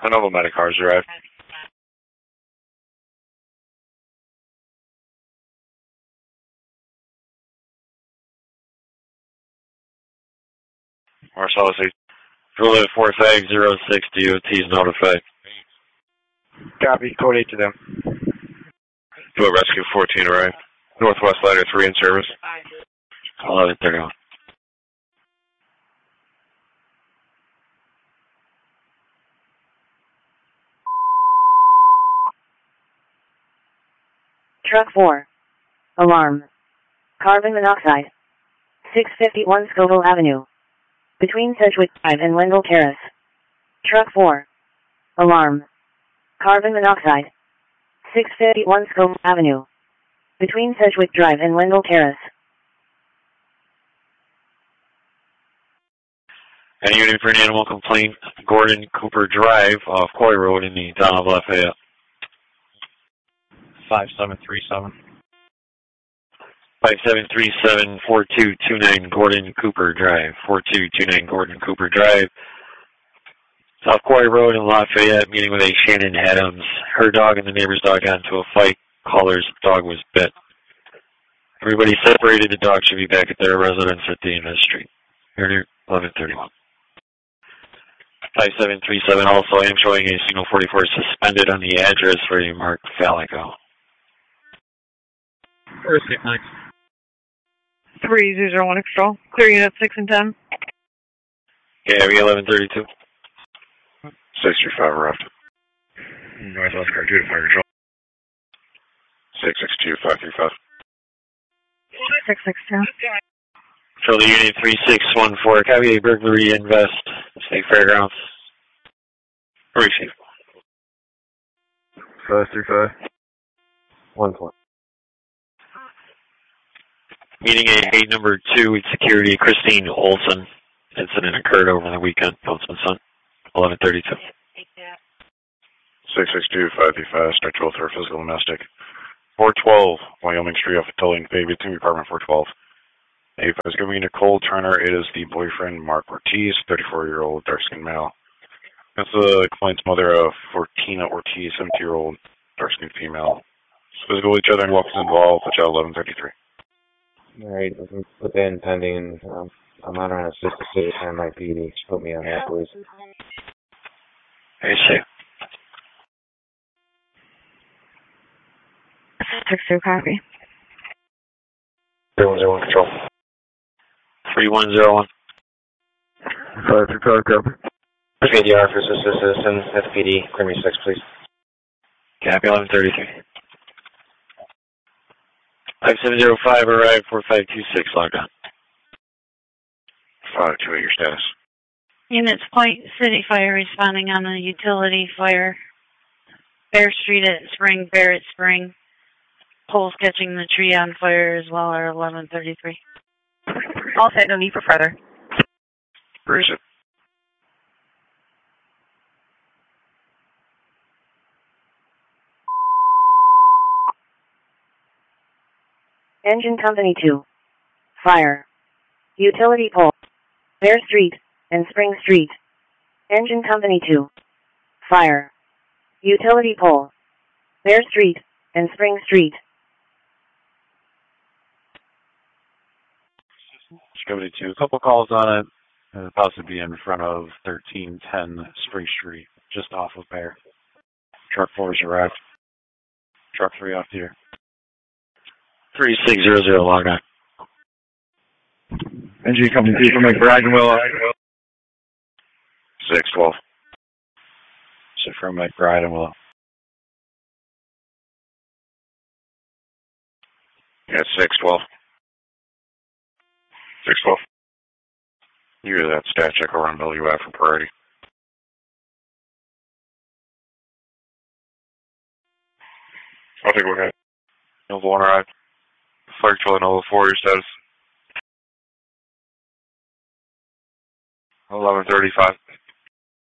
I know the medic cars arrived. Marcellus, Juliet 4506, DOT is notified. Copy, code 8 to them. Juliet Rescue 14 arrived. Northwest Ladder 3 in service. 11:31. Truck 4. Alarm. Carbon monoxide. 651 Scoville Avenue. Between Sedgwick Drive and Wendell Terrace. Truck 4. Alarm. Carbon monoxide. 651 Scoville Avenue. Between Sedgwick Drive and Wendell Terrace. Any unit for an animal complaint, Gordon Cooper Drive off Coy Road in the town of Lafayette. 5737. 5737-4229 Gordon Cooper Drive. 4229 Gordon Cooper Drive. South Quarry Road in Lafayette, meeting with a Shannon Adams. Her dog and the neighbor's dog got into a fight. Caller's dog was bit. Everybody separated. The dog should be back at their residence at the end of the street. Here near 11:31. 5737 also, I am showing a signal 44 suspended on the address for a marked Phallico. Where's it next? 3001 Extral. Clear unit 6 and 10. Gabby 1132. 635 arrived. Northwest Car 2 to Fire Control. 662-535. 662. Charlie Unit 3614, copy a burglary invest, State Fairgrounds. Receive. 535. 1-4. Meeting a number 2 with security, Christine Olson. Incident occurred over the weekend, Postman Son, 11:32. 662-535, structural threat, physical domestic. 412, Wyoming Street off of Tulling, Baby, to Department 412. If I was giving Nicole Turner, it is the boyfriend, Mark Ortiz, 34-year-old, dark-skinned male. That's the complaint's mother of Fortina Ortiz, 70-year-old, dark-skinned female. Physical each other and weapons involved, watch out 11:33. Alright, put that in pending. I'm not on assisted city time my PD. Just put me on that, please. I see. 62 copy. 3101 control. 3101. 535 copy. ADR for assisted citizen, SPD, Creamy 6, please. Copy 11:33. 5705 arrived, 4526 logged on. 528, your status. Units Point City Fire responding on a utility fire. Bear Street at Spring, Barrett Spring. Poles catching the tree on fire as well are 11:33. All set, no need for further. Where is it? Engine Company 2. Fire. Utility pole. Bear Street and Spring Street. Engine Company 2. Fire. Utility pole. Bear Street and Spring Street. Company 2. A couple calls on it. Possibly in front of 1310 Spring Street, just off of Bear. Truck 4 is arrived. Truck 3 off here. 3600 logged on. NG Company 2 from McBride and Willow. 612. So from McBride and Willow. Yeah, 612. 612. You hear that stat check over on WF for priority. I'll take a look at it. Nova 1 arrived. Fire control Nova 4, your status. 11:35.